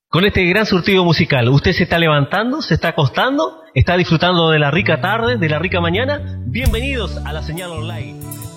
Con este gran surtido musical, ¿usted se está levantando, se está acostando, está disfrutando de la rica tarde, de la rica mañana? Bienvenidos a la señal online.